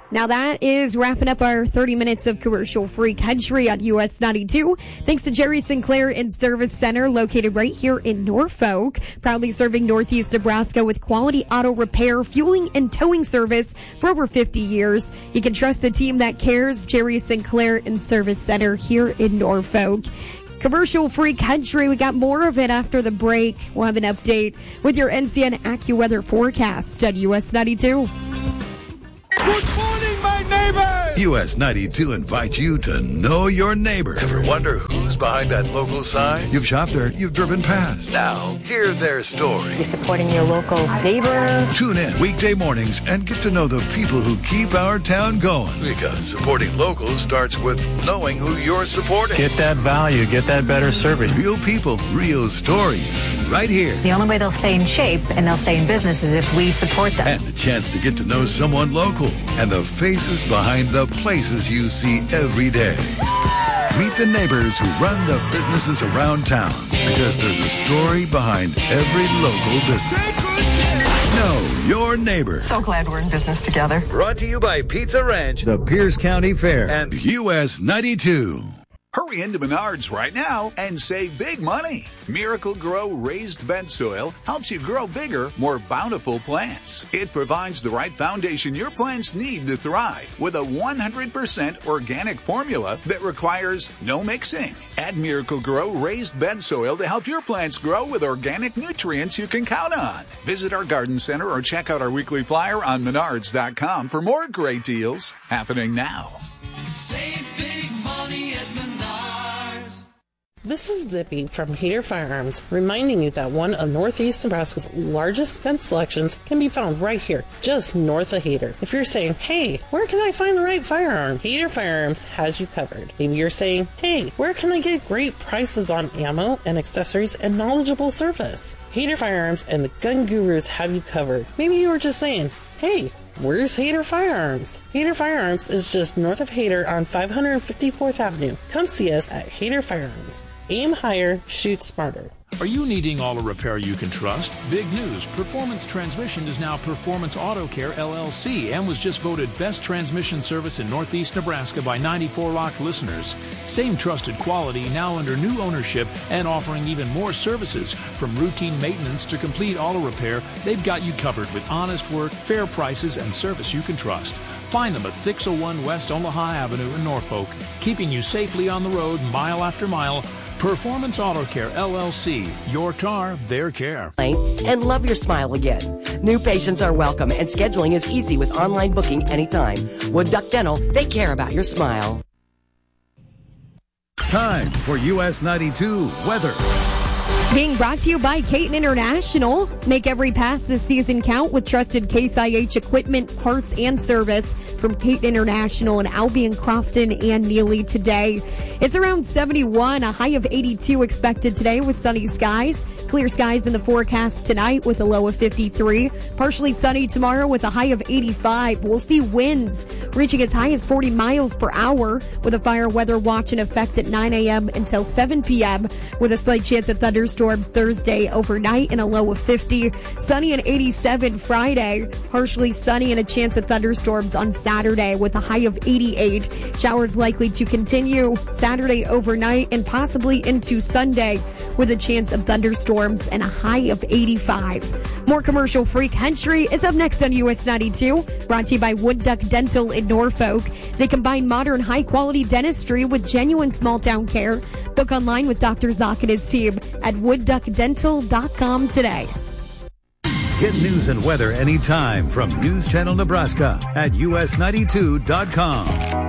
Now that is wrapping up our 30 minutes of commercial-free country on US 92. Thanks to Jerry Sinclair In Service Center, located right here in Norfolk, proudly serving Northeast Nebraska with quality auto repair, fueling, and towing service for over 50 years. You can trust the team that cares. Jerry Sinclair In Service Center here in Norfolk. Commercial-free country. We got more of it after the break. We'll have an update with your NCN AccuWeather forecast on US 92. Good morning, my neighbors! US 92 invites you to know your neighbor. Ever wonder who's behind that local sign? You've shopped there, you've driven past. Now, hear their story. You're supporting your local neighbor. Tune in weekday mornings and get to know the people who keep our town going. Because supporting locals starts with knowing who you're supporting. Get that value, get that better service. Real people, real stories, right here. The only way they'll stay in shape and they'll stay in business is if we support them. And the chance to get to know someone local and the faces behind the places you see every day. Meet the neighbors who run the businesses around town, because there's a story behind every local business. Know your neighbor. So glad we're in business together. Brought to you by Pizza Ranch, the Pierce County Fair, and US 92. Hurry into Menards right now and save big money. Miracle Grow raised bed soil helps you grow bigger, more bountiful plants. It provides the right foundation your plants need to thrive with a 100% organic formula that requires no mixing. Add Miracle Grow raised bed soil to help your plants grow with organic nutrients you can count on. Visit our garden center or check out our weekly flyer on Menards.com for more great deals happening now. Save big money at Menards. This is Zippy from Hader Firearms, reminding you that one of Northeast Nebraska's largest gun selections can be found right here, just north of Hader. If you're saying, hey, where can I find the right firearm? Hader Firearms has you covered. Maybe you're saying, hey, where can I get great prices on ammo and accessories and knowledgeable service? Hader Firearms and the Gun Gurus have you covered. Maybe you were just saying, hey, where's Hader Firearms? Hader Firearms is just north of Hader on 554th Avenue. Come see us at Hader Firearms. Aim higher, shoot smarter. Are you needing auto repair you can trust? Big news. Performance Transmission is now Performance Auto Care, LLC, and was just voted Best Transmission Service in Northeast Nebraska by 94 Rock listeners. Same trusted quality, now under new ownership and offering even more services. From routine maintenance to complete auto repair, they've got you covered with honest work, fair prices, and service you can trust. Find them at 601 West Omaha Avenue in Norfolk, keeping you safely on the road mile after mile. Performance Auto Care, LLC. Your car, their care. And love your smile again. New patients are welcome, and scheduling is easy with online booking anytime. Wood Duck Dental, they care about your smile. Time for US 92 weather. Being brought to you by Caton International. Make every pass this season count with trusted Case IH equipment, parts, and service from Caton International in Albion, Crofton, and Neely today. It's around 71, a high of 82 expected today with sunny skies. Clear skies in the forecast tonight with a low of 53. Partially sunny tomorrow with a high of 85. We'll see winds reaching as high as 40 miles per hour with a fire weather watch in effect at 9 a.m. until 7 p.m. with a slight chance of thunderstorms Thursday overnight and a low of 50. Sunny and 87 Friday. Partially sunny and a chance of thunderstorms on Saturday with a high of 88. Showers likely to continue Saturday overnight and possibly into Sunday with a chance of thunderstorms and a high of 85. More commercial-free country is up next on US 92, brought to you by Wood Duck Dental in Norfolk. They combine modern, high-quality dentistry with genuine small-town care. Book online with Dr. Zock and his team at woodduckdental.com today. Get news and weather anytime from News Channel Nebraska at us92.com.